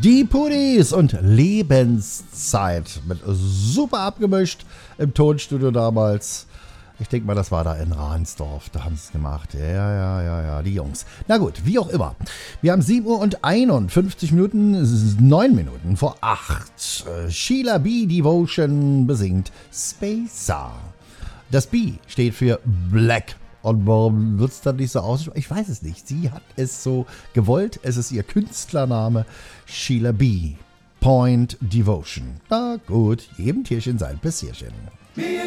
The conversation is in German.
Die Pudis und Lebenszeit mit super abgemischt im Tonstudio damals. Ich denke mal, das war da in Ransdorf. Da haben sie es gemacht. Ja, die Jungs. Na gut, wie auch immer. Wir haben 7 Uhr und 51 Minuten, 9 Minuten vor 8. Sheila B. Devotion besingt Spacer. Das B steht für Black. Und warum wird es dann nicht so aussprechen? Ich weiß es nicht. Sie hat es so gewollt. Es ist ihr Künstlername Sheila B. Point Devotion. Na gut, jedem Tierchen sein Pässchen.